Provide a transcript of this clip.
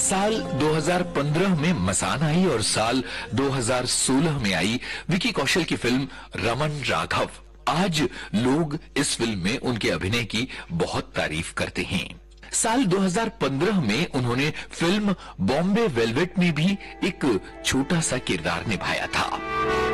साल 2015 में मसान आई और साल 2016 में आई विकी कौशल की फिल्म रमन राघव। आज लोग इस फिल्म में उनके अभिनय की बहुत तारीफ करते हैं। साल 2015 में उन्होंने फिल्म बॉम्बे वेलवेट में भी एक छोटा सा किरदार निभाया था।